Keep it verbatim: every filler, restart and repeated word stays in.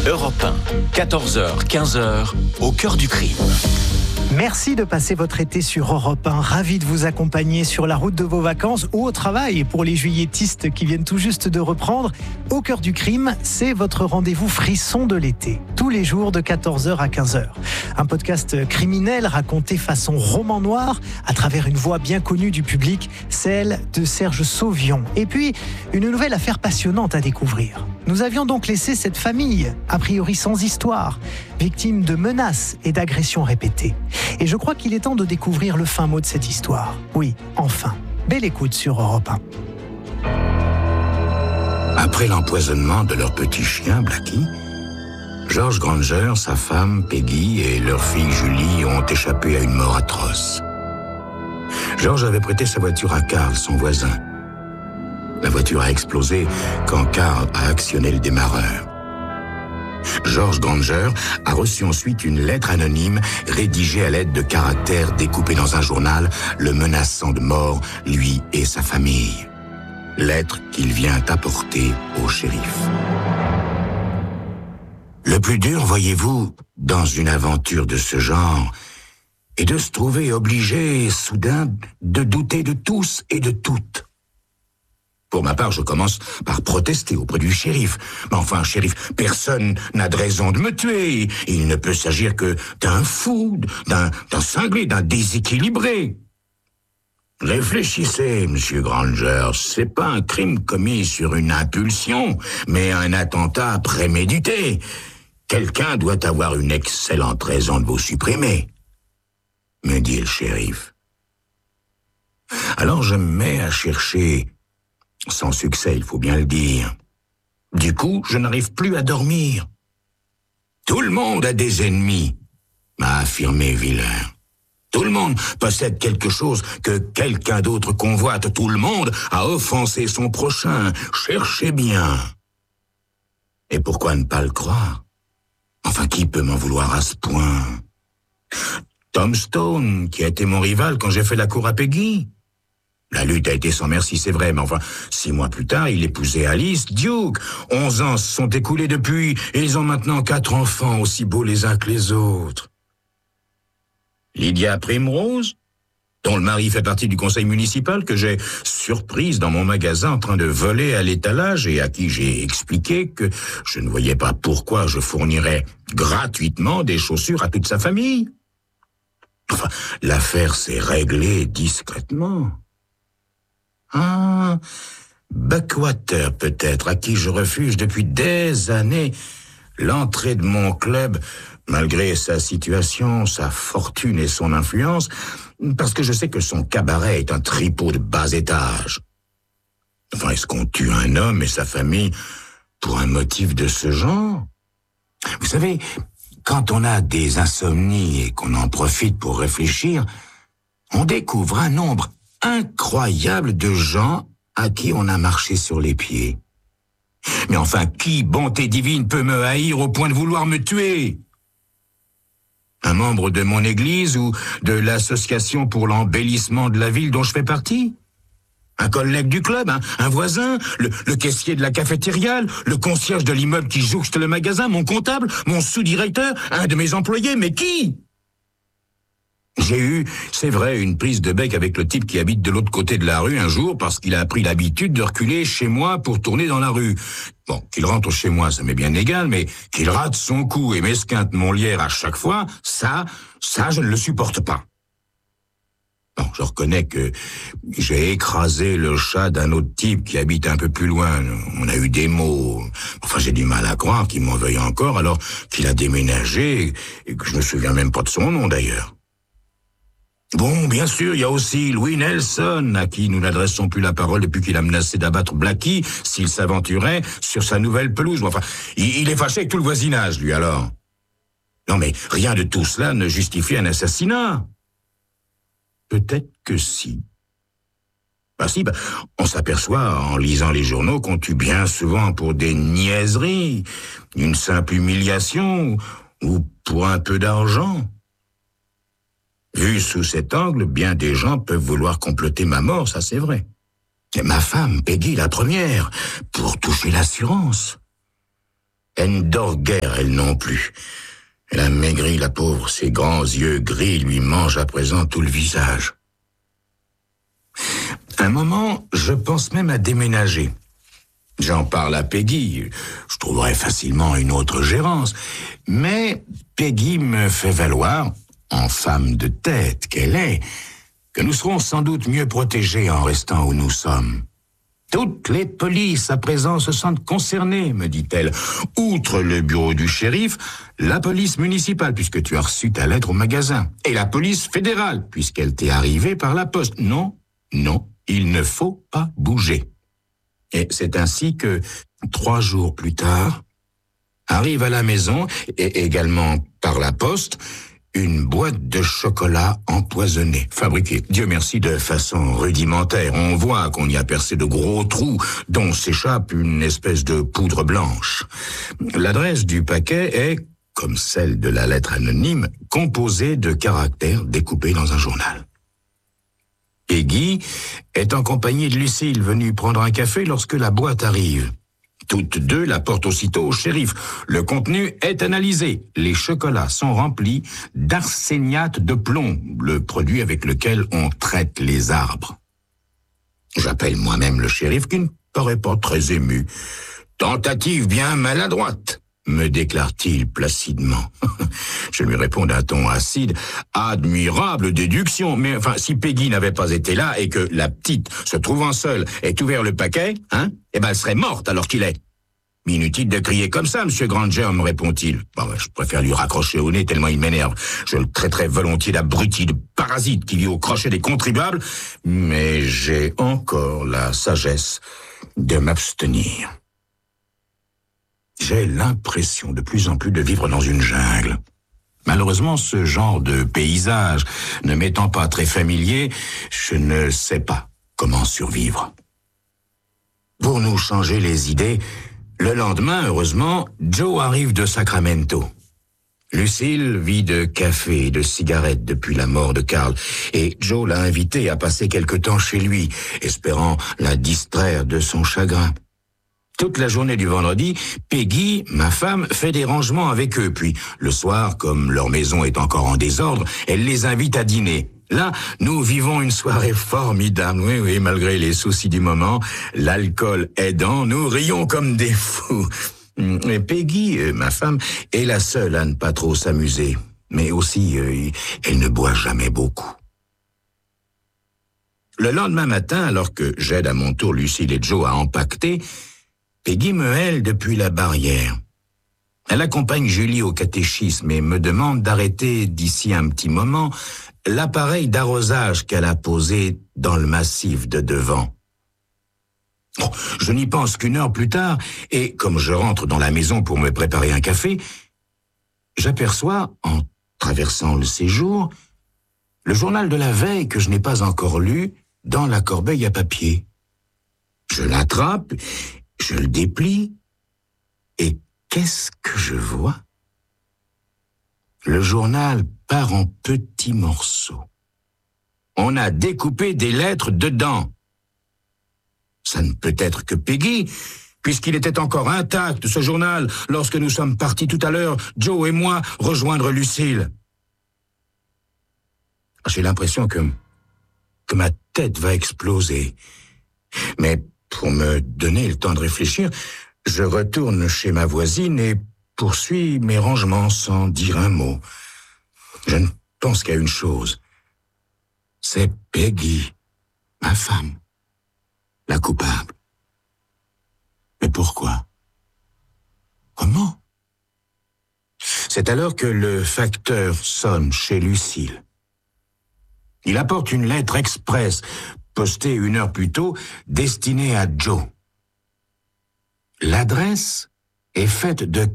Europe un, quatorze heures, quinze heures, au cœur du crime. Merci de passer votre été sur Europe un. Ravi de vous accompagner sur la route de vos vacances ou au travail. Et pour les juilletistes qui viennent tout juste de reprendre, Au cœur du crime, c'est votre rendez-vous frisson de l'été. Tous les jours de quatorze heures à quinze heures. Un podcast criminel raconté façon roman noir à travers une voix bien connue du public, celle de Serge Sauvion. Et puis, une nouvelle affaire passionnante à découvrir. Nous avions donc laissé cette famille, a priori sans histoire, victime de menaces et d'agressions répétées. Et je crois qu'il est temps de découvrir le fin mot de cette histoire. Oui, enfin. Belle écoute sur Europe un. Après l'empoisonnement de leur petit chien, Blackie, George Granger, sa femme, Peggy, et leur fille Julie ont échappé à une mort atroce. George avait prêté sa voiture à Carl, son voisin. La voiture a explosé quand Carl a actionné le démarreur. George Granger a reçu ensuite une lettre anonyme rédigée à l'aide de caractères découpés dans un journal, le menaçant de mort, lui et sa famille. Lettre qu'il vient apporter au shérif. Le plus dur, voyez-vous, dans une aventure de ce genre, est de se trouver obligé, soudain, de douter de tous et de toutes. Pour ma part, je commence par protester auprès du shérif. Mais enfin, shérif, personne n'a de raison de me tuer. Il ne peut s'agir que d'un fou, d'un, d'un cinglé, d'un déséquilibré. Réfléchissez, monsieur Granger, c'est pas un crime commis sur une impulsion, mais un attentat prémédité. Quelqu'un doit avoir une excellente raison de vous supprimer, me dit le shérif. Alors je me mets à chercher, sans succès, il faut bien le dire. Du coup, je n'arrive plus à dormir. Tout le monde a des ennemis, m'a affirmé Wheeler. Tout le monde possède quelque chose que quelqu'un d'autre convoite. Tout le monde a offensé son prochain. Cherchez bien. Et pourquoi ne pas le croire? Enfin, qui peut m'en vouloir à ce point? Tom Stone, qui a été mon rival quand j'ai fait la cour à Peggy. La lutte a été sans merci, c'est vrai, mais enfin, six mois plus tard, il épousait Alice Duke. Onze ans se sont écoulés depuis, et ils ont maintenant quatre enfants, aussi beaux les uns que les autres. Lydia Primrose, dont le mari fait partie du conseil municipal, que j'ai surprise dans mon magasin en train de voler à l'étalage et à qui j'ai expliqué que je ne voyais pas pourquoi je fournirais gratuitement des chaussures à toute sa famille. Enfin, l'affaire s'est réglée discrètement. Ah, Buckwater peut-être, à qui je refuse depuis des années l'entrée de mon club, malgré sa situation, sa fortune et son influence, parce que je sais que son cabaret est un tripot de bas étage. Enfin, est-ce qu'on tue un homme et sa famille pour un motif de ce genre? Vous savez, quand on a des insomnies et qu'on en profite pour réfléchir, on découvre un nombre incroyable de gens à qui on a marché sur les pieds. Mais enfin, qui, bonté divine, peut me haïr au point de vouloir me tuer? Un membre de mon église ou de l'association pour l'embellissement de la ville dont je fais partie? Un collègue du club, un, un voisin, le, le caissier de la cafétéria, le concierge de l'immeuble qui jouxte le magasin, mon comptable, mon sous-directeur, un de mes employés, mais qui? J'ai eu, c'est vrai, une prise de bec avec le type qui habite de l'autre côté de la rue un jour parce qu'il a pris l'habitude de reculer chez moi pour tourner dans la rue. Bon, qu'il rentre chez moi, ça m'est bien égal, mais qu'il rate son coup et m'esquinte mon lierre à chaque fois, ça, ça, je ne le supporte pas. Bon, je reconnais que j'ai écrasé le chat d'un autre type qui habite un peu plus loin. On a eu des mots. Enfin, j'ai du mal à croire qu'il m'en veuille encore alors qu'il a déménagé et que je me souviens même pas de son nom d'ailleurs. Bon, bien sûr, il y a aussi Louis Nelson, à qui nous n'adressons plus la parole depuis qu'il a menacé d'abattre Blackie s'il s'aventurait sur sa nouvelle pelouse. Enfin, il, il est fâché avec tout le voisinage, lui, alors. Non, mais rien de tout cela ne justifie un assassinat. Peut-être que si. Bah si, bah, on s'aperçoit en lisant les journaux qu'on tue bien souvent pour des niaiseries, une simple humiliation ou pour un peu d'argent. Vu sous cet angle, bien des gens peuvent vouloir comploter ma mort, ça c'est vrai. Et ma femme, Peggy, la première, pour toucher l'assurance. Elle ne dort guère, elle non plus. Elle a maigri, la pauvre, ses grands yeux gris lui mangent à présent tout le visage. Un moment, je pense même à déménager. J'en parle à Peggy, je trouverai facilement une autre gérance. Mais Peggy me fait valoir, en femme de tête qu'elle est, que nous serons sans doute mieux protégés en restant où nous sommes. Toutes les polices à présent se sentent concernées, me dit-elle. Outre le bureau du shérif, la police municipale, puisque tu as reçu ta lettre au magasin, et la police fédérale, puisqu'elle t'est arrivée par la poste. Non, non, il ne faut pas bouger. Et c'est ainsi que, trois jours plus tard, arrive à la maison, et également par la poste, une boîte de chocolat empoisonné, fabriquée, Dieu merci, de façon rudimentaire. On voit qu'on y a percé de gros trous dont s'échappe une espèce de poudre blanche. L'adresse du paquet est, comme celle de la lettre anonyme, composée de caractères découpés dans un journal. Peggy est en compagnie de Lucille, venue prendre un café lorsque la boîte arrive. Toutes deux la portent aussitôt au shérif. Le contenu est analysé. Les chocolats sont remplis d'arséniate de plomb, le produit avec lequel on traite les arbres. J'appelle moi-même le shérif qui ne paraît pas très ému. « Tentative bien maladroite », me déclare-t-il placidement. Je lui réponds d'un ton acide. « Admirable déduction, mais enfin, si Peggy n'avait pas été là et que la petite, se trouvant seule, ait ouvert le paquet, hein, eh ben elle serait morte alors qu'il est. » « Inutile de crier comme ça, monsieur Granger, me répond-il. Bon, je préfère lui raccrocher au nez tellement il m'énerve. Je le traiterais volontiers d'abruti, de parasite qui vit au crochet des contribuables, mais j'ai encore la sagesse de m'abstenir. J'ai l'impression de plus en plus de vivre dans une jungle. Malheureusement, ce genre de paysage ne m'étant pas très familier, je ne sais pas comment survivre. Pour nous changer les idées, le lendemain, heureusement, Joe arrive de Sacramento. Lucille vit de café et de cigarettes depuis la mort de Carl, et Joe l'a invitée à passer quelque temps chez lui, espérant la distraire de son chagrin. Toute la journée du vendredi, Peggy, ma femme, fait des rangements avec eux, puis le soir, comme leur maison est encore en désordre, elle les invite à dîner. Là, nous vivons une soirée formidable, oui, oui, malgré les soucis du moment, l'alcool aidant, nous rions comme des fous. Et Peggy, ma femme, est la seule à ne pas trop s'amuser, mais aussi, euh, elle ne boit jamais beaucoup. Le lendemain matin, alors que j'aide à mon tour Lucille et Joe à empaqueter, Peggy me hèle depuis la barrière. Elle accompagne Julie au catéchisme et me demande d'arrêter d'ici un petit moment l'appareil d'arrosage qu'elle a posé dans le massif de devant. Oh, je n'y pense qu'une heure plus tard, et comme je rentre dans la maison pour me préparer un café, j'aperçois, en traversant le séjour, le journal de la veille que je n'ai pas encore lu dans la corbeille à papier. Je l'attrape, je le déplie, et qu'est-ce que je vois ? Le journal part en petits morceaux. On a découpé des lettres dedans. Ça ne peut être que Peggy, puisqu'il était encore intact, ce journal, lorsque nous sommes partis tout à l'heure, Joe et moi, rejoindre Lucille. J'ai l'impression que, que ma tête va exploser. Mais pour me donner le temps de réfléchir, je retourne chez ma voisine et poursuis mes rangements sans dire un mot. Je ne pense qu'à une chose. C'est Peggy, ma femme, la coupable. Mais pourquoi ? Comment ? C'est alors que le facteur sonne chez Lucille. Il apporte une lettre express, postée une heure plus tôt, destinée à Joe. L'adresse est faite de